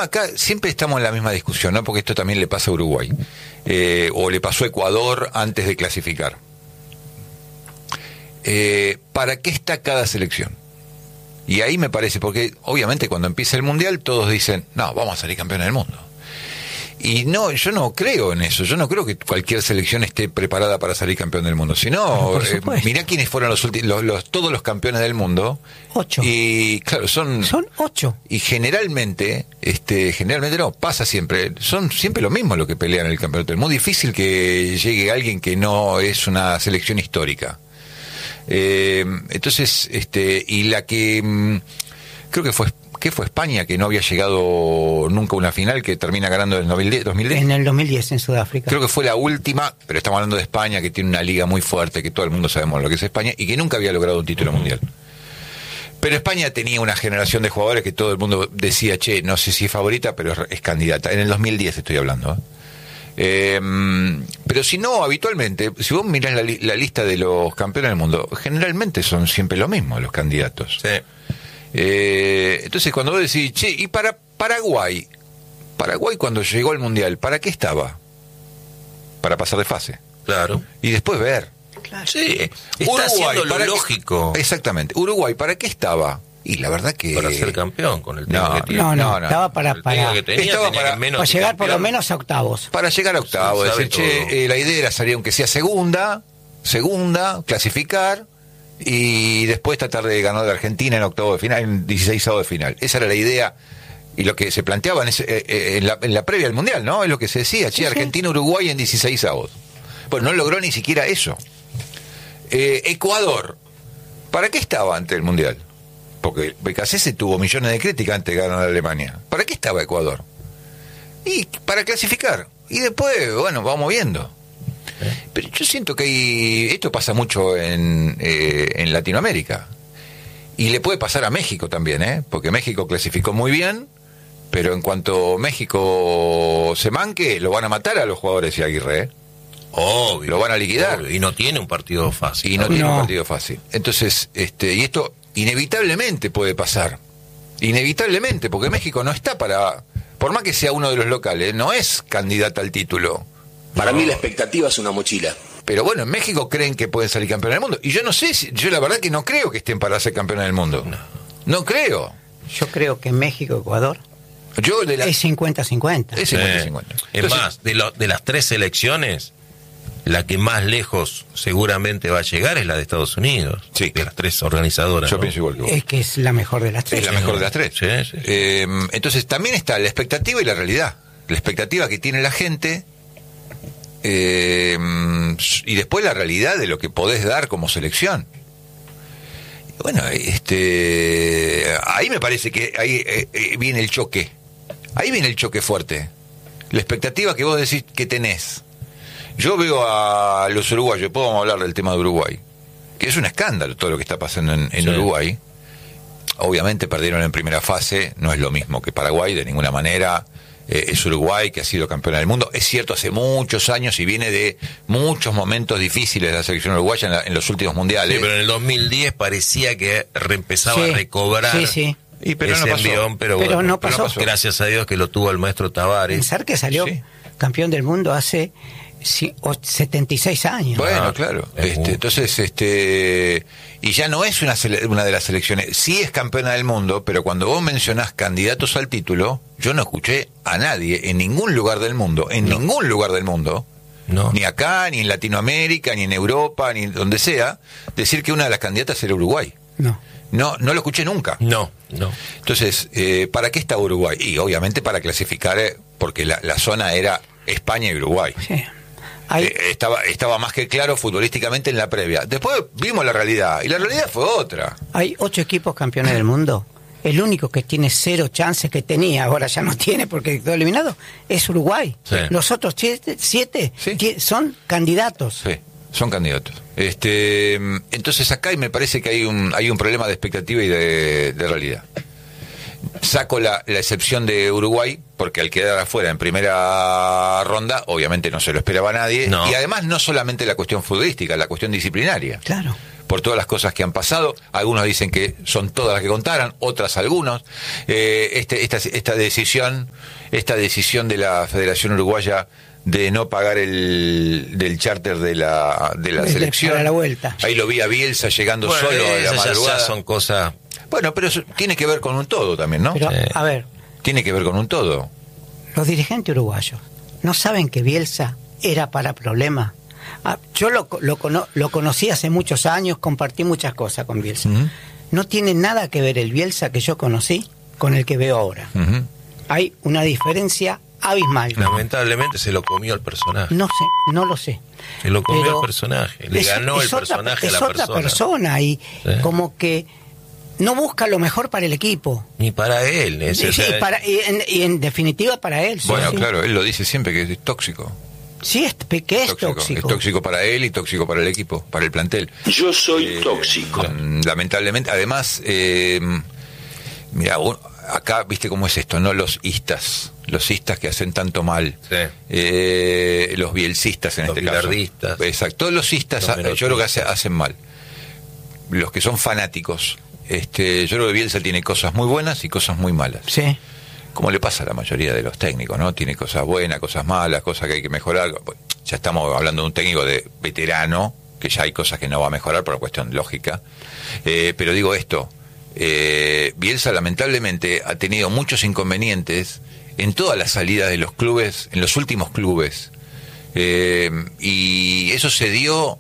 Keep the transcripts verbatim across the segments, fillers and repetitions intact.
problema acá, siempre estamos en la misma discusión, ¿no? Porque esto también le pasa a Uruguay, eh, o le pasó a Ecuador antes de clasificar. Eh, ¿Para qué está cada selección? Y ahí me parece, porque obviamente cuando empieza el Mundial todos dicen, no, vamos a salir campeones del mundo. Y no, yo no creo en eso, yo no creo que cualquier selección esté preparada para salir campeón del mundo, sino, eh, mirá quiénes fueron los últimos, los, los, todos los campeones del mundo. Ocho. Y claro, son... Son ocho. Y generalmente, este, generalmente no, pasa siempre, son siempre lo mismo los que pelean en el campeonato. Es muy difícil que llegue alguien que no es una selección histórica. Eh, entonces, este, y la que mmm, creo que fue ¿qué fue España, que no había llegado nunca a una final, que termina ganando en el dos mil diez? En el dos mil diez en Sudáfrica. Creo que fue la última, pero estamos hablando de España, que tiene una liga muy fuerte, que todo el mundo sabemos lo que es España, y que nunca había logrado un título mundial. Pero España tenía una generación de jugadores que todo el mundo decía, che, no sé si es favorita, pero es candidata. En el dos mil diez estoy hablando, ¿eh? Eh, pero si no, habitualmente, si vos mirás la, li- la lista de los campeones del mundo, generalmente son siempre lo mismo los candidatos. Sí. Eh, entonces cuando vos decís, che, y para Paraguay, Paraguay cuando llegó al Mundial, ¿para qué estaba? Para pasar de fase. Claro. Y después ver. Claro. Sí, está Uruguay, haciendo lo ¿para qué? lógico. Exactamente. Uruguay, ¿para qué estaba? Y la verdad que... Para ser campeón con el tema No, que tiene. No, no, No, no. estaba para, El técnico para, que tenía, Estaba tenía para- que menos para que llegar por lo campeón. menos a octavos. Para llegar a octavo, Sí, decir, sabe che, todo. eh, la idea era salir aunque sea segunda, segunda, clasificar, y después tratar de ganar de Argentina en octavo de final, en dieciseisavo de final. Esa era la idea, y lo que se planteaba en, ese, eh, eh, en, la, en la previa al Mundial, ¿no? Es lo que se decía, che, Sí, sí. Argentina-Uruguay en dieciseisavos. Pues no logró ni siquiera eso. Eh, Ecuador, ¿para qué estaba antes del Mundial? Porque Becasese tuvo millones de críticas antes de ganar a Alemania. ¿Para qué estaba Ecuador? Y para clasificar. Y después, bueno, vamos viendo. Pero yo siento que hay, esto pasa mucho en, eh, en Latinoamérica. Y le puede pasar a México también, ¿eh? Porque México clasificó muy bien, pero en cuanto México se manque, lo van a matar a los jugadores de Aguirre, ¿eh? Obvio. Lo van a liquidar. Obvio. Y no tiene un partido fácil. Y no, No. tiene un partido fácil. Entonces, este, y esto inevitablemente puede pasar. Inevitablemente, porque México no está para... Por más que sea uno de los locales, no es candidata al título. Para No. mí la expectativa es una mochila. Pero bueno, en México creen que pueden salir campeones del mundo. Y yo no sé, si, yo la verdad que no creo que estén para ser campeones del mundo. No. No creo. Yo creo que México, Ecuador, Yo de la... es cincuenta cincuenta. Es cincuenta cincuenta. Eh, es Entonces, más, de, lo- de las tres selecciones, la que más lejos seguramente va a llegar es la de Estados Unidos. Sí. De las tres organizadoras. yo ¿no? pienso igual que vos. Es que es la mejor de las tres. Es la mejor de las tres. Sí, sí. Eh, entonces también está la expectativa y la realidad. La expectativa que tiene la gente eh, y después la realidad de lo que podés dar como selección. Bueno, este, ahí me parece que ahí eh, eh, viene el choque. Ahí viene el choque fuerte. La expectativa que vos decís que tenés. Yo veo a los uruguayos, podemos hablar del tema de Uruguay, que es un escándalo todo lo que está pasando en, en Sí. Uruguay. Obviamente perdieron en primera fase, no es lo mismo que Paraguay, de ninguna manera. Eh, es Uruguay que ha sido campeona del mundo. Es cierto, hace muchos años y viene de muchos momentos difíciles de la selección uruguaya en, la- en los últimos mundiales. Sí, pero en el dos mil diez parecía que re- empezaba Sí, a recobrar sí, sí. Y pero ese no pasó. envión, pero, Pero bueno, no pasó. Gracias a Dios que lo tuvo el maestro Tavares. Pensar que salió Sí. campeón del mundo hace si- o- setenta y seis años. Bueno, Ah, claro. es Este, mucho. entonces, este, y ya no es una, sele- una de las selecciones. Sí es campeona del mundo, pero cuando vos mencionás candidatos al título, yo no escuché a nadie en ningún lugar del mundo, en No. ningún lugar del mundo, No. ni acá, ni en Latinoamérica, ni en Europa, ni donde sea, decir que una de las candidatas era Uruguay. No. No, no lo escuché nunca. No, no. Entonces, eh, ¿para qué está Uruguay? Y obviamente para clasificar, eh, porque la, la zona era España y Uruguay. Sí. Hay, Eh, estaba, estaba más que claro futbolísticamente en la previa. Después vimos la realidad, y la realidad fue otra. hay ocho equipos campeones del mundo. El único que tiene cero chances que tenía, ahora ya no tiene porque quedó eliminado, es Uruguay. Sí. Los otros siete, siete Sí. ti- son candidatos. Sí, son candidatos. Este, entonces acá me parece que hay un, hay un problema de expectativa y de, de realidad. Saco la, la excepción de Uruguay, porque al quedar afuera en primera ronda, obviamente no se lo esperaba nadie. No. Y además no solamente la cuestión futbolística, la cuestión disciplinaria. Claro. por todas las cosas que han pasado. Algunos dicen que son todas las que contaran, otras algunos. Eh, este, esta, esta decisión, esta decisión de la Federación Uruguaya de no pagar el del charter de la de la Desde selección. para la vuelta. Ahí lo vi a Bielsa llegando Bueno, solo a la esas ya- madrugada. ya son cosas. Bueno, pero eso tiene que ver con un todo también, ¿no? Pero, Sí. a ver, Tiene que ver con un todo. los dirigentes uruguayos no saben que Bielsa era para problemas. Ah, yo lo, lo, cono- lo conocí hace muchos años, compartí muchas cosas con Bielsa. Ujú. No tiene nada que ver el Bielsa que yo conocí con el que veo ahora. Ujú. Hay una diferencia abismal. Lamentablemente se lo comió el personaje. No sé, no lo sé. Se lo comió Pero el personaje. Le es- ganó es el otra- personaje es a la otra persona. persona y Sí. como que no busca lo mejor para el equipo. Ni para él. Es, Sí, o sea, y, para- y en, y en definitiva para él. sí, Bueno, sí. claro, él lo dice siempre que es tóxico. Sí, es, que es tóxico. Es tóxico para él y tóxico para el equipo, para el plantel. Yo soy Eh, tóxico. mm, Lamentablemente, además, eh, mira, un- acá, viste cómo es esto, ¿no? Los istas, los istas que hacen tanto mal, Sí. eh, los bielcistas en Los este caso. bilardistas. Exacto, todos los istas, Los ah, yo creo que hace- menotistas. hacen mal. Los que son fanáticos, este, yo creo que Bielsa tiene cosas muy buenas y cosas muy malas. Sí. Como le pasa a la mayoría de los técnicos, ¿no? Tiene cosas buenas, cosas malas, cosas que hay que mejorar. Ya estamos hablando de un técnico de veterano, que ya hay cosas que no va a mejorar por cuestión lógica. Eh, pero digo esto, eh, Bielsa lamentablemente ha tenido muchos inconvenientes en todas las salidas de los clubes, en los últimos clubes. Eh, y eso se dio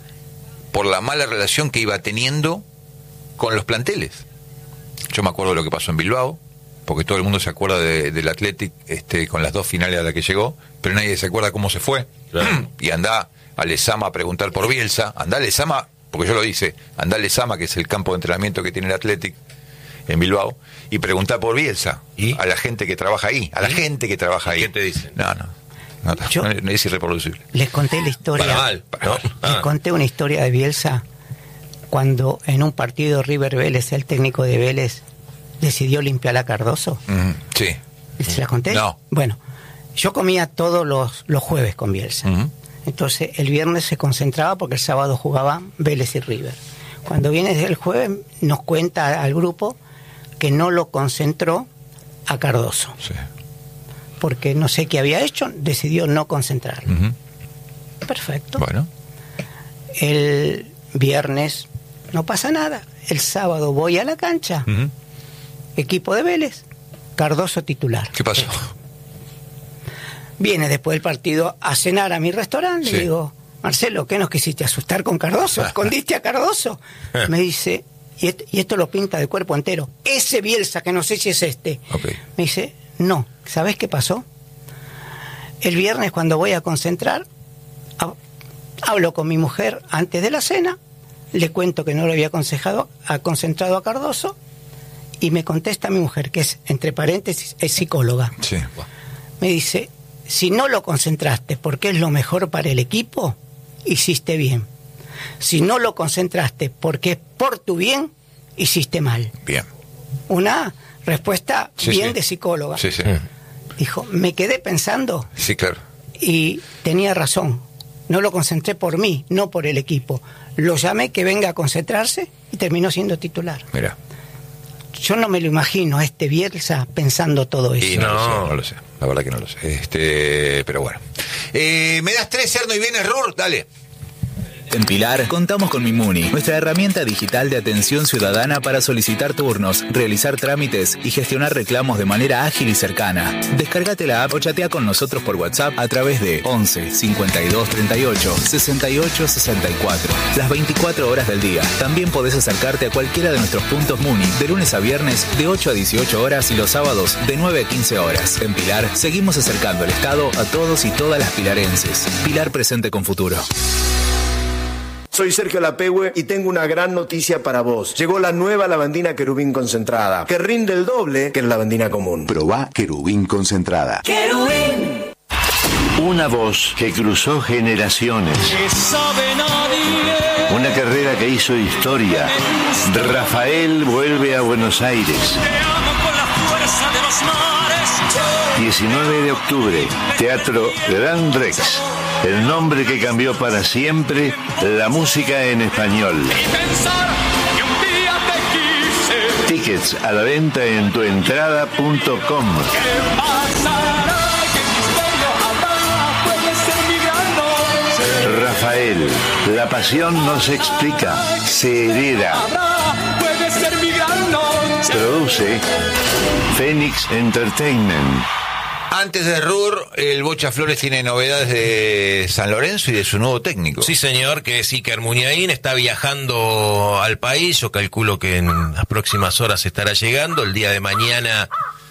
por la mala relación que iba teniendo con los planteles. Yo me acuerdo de lo que pasó en Bilbao, porque todo el mundo se acuerda de, del Athletic este, con las dos finales a las que llegó, pero nadie se acuerda cómo se fue. Claro. Y anda a Lezama a preguntar por Bielsa, anda a Lezama, porque yo lo dice, anda a Lezama, que es el campo de entrenamiento que tiene el Athletic en Bilbao, y preguntar por Bielsa, ¿Y? a la gente que trabaja ahí, a la ¿Y? gente que trabaja ahí. ¿Qué te dicen? No, no, no, Yo- no, no, es irreproducible. Les conté la historia. Para mal, ¿no? Les Ah. conté una historia de Bielsa cuando en un partido River Vélez, el técnico de Vélez decidió limpiar a Cardoso. Ujú, sí. ¿Se la conté? No. Bueno, yo comía todos los, los jueves con Bielsa. Ujú. Entonces el viernes se concentraba porque el sábado jugaban Vélez y River. Cuando viene el jueves nos cuenta al grupo que no lo concentró a Cardoso. Sí. Porque no sé qué había hecho, decidió no concentrarlo. Ujú. Perfecto. Bueno. El viernes no pasa nada. El sábado voy a la cancha. Ujú. Equipo de Vélez. Cardoso titular. ¿Qué pasó? Viene después del partido a cenar a mi restaurante. Sí. Le digo, Marcelo, ¿qué nos quisiste asustar con Cardoso? ¿Escondiste a Cardoso? Me dice, y esto, y esto lo pinta de cuerpo entero. Ese Bielsa, que no sé si es este. Ok. Me dice, no. ¿Sabés qué pasó? El viernes cuando voy a concentrar, hab- hablo con mi mujer antes de la cena, le cuento que no lo había aconsejado, ha concentrado a Cardoso, y me contesta mi mujer, que es, entre paréntesis, es psicóloga. Sí. Me dice, si no lo concentraste porque es lo mejor para el equipo, hiciste bien. Si no lo concentraste porque es por tu bien, hiciste mal. Bien. Una respuesta Sí, bien sí. de psicóloga. Sí, sí. Dijo, me quedé pensando Sí, claro. y tenía razón. No lo concentré por mí, no por el equipo. Lo llamé que venga a concentrarse y terminó siendo titular. Mira. Yo no me lo imagino a este Bielsa pensando todo eso. Y no, No. lo sé, no lo sé. La verdad que no lo sé. Este, pero bueno. Eh, ¿Me das tres, Cerno, y vienes, Rur? Dale. En Pilar contamos con Mimuni, nuestra herramienta digital de atención ciudadana para solicitar turnos, realizar trámites y gestionar reclamos de manera ágil y cercana. Descárgate la app o chatea con nosotros por WhatsApp a través de once cincuenta y dos treinta y ocho sesenta y ocho sesenta y cuatro. Las veinticuatro horas del día. También podés acercarte a cualquiera de nuestros puntos Muni de lunes a viernes de ocho a dieciocho horas y los sábados de nueve a quince horas. En Pilar seguimos acercando el Estado a todos y todas las pilarenses. Pilar presente con futuro. Soy Sergio Lapehue y tengo una gran noticia para vos. Llegó la nueva lavandina querubín concentrada, que rinde el doble que la lavandina común. Probá querubín concentrada. Una voz que cruzó generaciones. Una carrera que hizo historia. Rafael vuelve a Buenos Aires. diecinueve de octubre, Teatro Gran Rex. el nombre que cambió para siempre la música en español. Tickets a la venta en tuentrada punto com. Rafael, la pasión no se explica, se hereda. Produce Phoenix Entertainment. Antes de Rur, el Bocha Flores tiene novedades de San Lorenzo y de su nuevo técnico. Sí, señor, que es Iker Muniain, está viajando al país. Yo calculo que en las próximas horas estará llegando. El día de mañana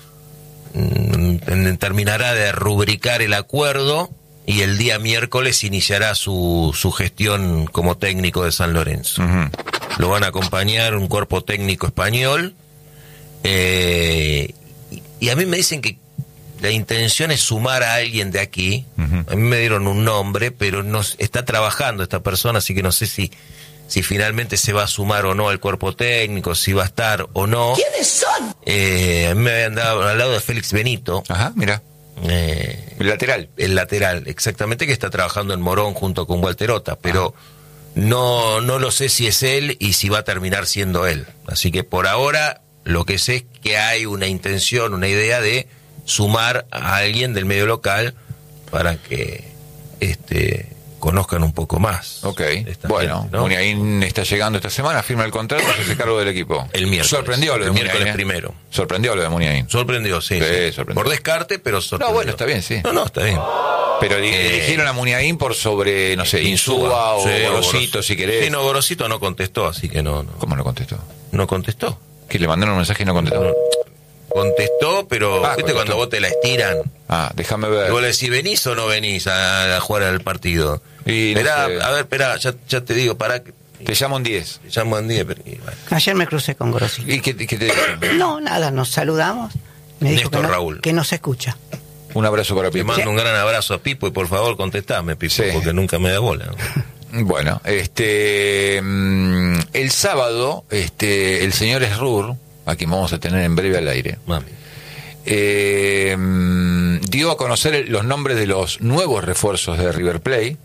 mmm, terminará de rubricar el acuerdo y el día miércoles iniciará su, su gestión como técnico de San Lorenzo. Uh-huh. Lo van a acompañar un cuerpo técnico español. Eh, y a mí me dicen que la intención es sumar a alguien de aquí. Uh-huh. A mí me dieron un nombre, pero no está trabajando esta persona, así que no sé si, si finalmente se va a sumar o no al cuerpo técnico, si va a estar o no. ¿Quiénes son? Eh, a mí me habían dado al lado de Félix Benito. Ajá, mira. Eh, el lateral. El lateral, exactamente, que está trabajando en Morón junto con Walter Ota, pero no, no lo sé si es él y si va a terminar siendo él. Así que por ahora lo que sé es que hay una intención, una idea de sumar a alguien del medio local para que este conozcan un poco más. Ok, bueno, gente, ¿no? Muniain está llegando esta semana, firma el contrato, se hace cargo del equipo. El miércoles. Sorprendió lo de el Muniain, miércoles ¿eh? primero. Sorprendió lo de Muniain. Sorprendió, sí. Sí, sí. sorprendió. Por descarte, pero sorprendió. No, bueno, está bien, sí. No, no, está bien. Pero eh, eligieron a Muniain por sobre, no sé, Insúa o sí, Gorosito, si querés. Sí, no, Gorosito no contestó, así que no, no. ¿Cómo no contestó? No contestó. Que le mandaron un mensaje y no contestó. No. Contestó, pero ah, viste cuando vos te la estiran. Ah, déjame ver. Y vos le decís, ¿venís o no venís a, a jugar al partido? Y no esperá, sé. A ver, espera, ya, ya te digo, para que... Te llamo en diez. Te llamo en diez, pero... y bueno. Ayer me crucé con Gorosito. ¿Y qué, qué te dijo? No, nada, nos saludamos. Me dijo Néstor que no, Raúl. que no se escucha. Un abrazo para Te Pipo. mando Sí. un gran abrazo a Pipo y por favor contestame, Pipo, Sí. porque nunca me da bola. Bueno, este mm, el sábado, este el señor Esrur, a quien vamos a tener en breve al aire, Mami. eh, mm, dio a conocer los nombres de los nuevos refuerzos de River Plate.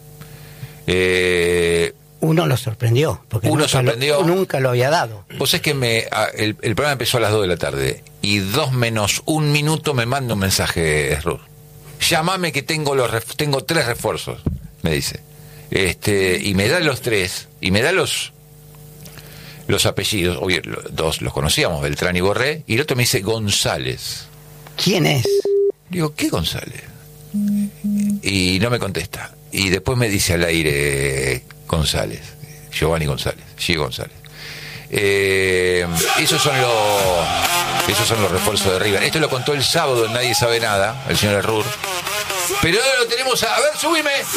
Eh, Uno lo sorprendió, porque Uno nunca, sorprendió. Lo, nunca lo había dado. Vos es que me a, el, el programa empezó a las dos de la tarde y dos menos un minuto me manda un mensaje Esrur. Llámame que tengo los ref, tengo tres refuerzos, me dice. Este, y me da los tres, y me da los los apellidos, obvio, dos los conocíamos, Beltrán y Borré, y el otro me dice González. ¿Quién es? Digo, ¿qué González? Y no me contesta. Y después me dice al aire González, Giovanni González, G. González. Eh, esos son los esos son los refuerzos de River. Esto lo contó el sábado en Nadie Sabe Nada, el señor Esrur. Pero ahora lo tenemos a... A ver, subime.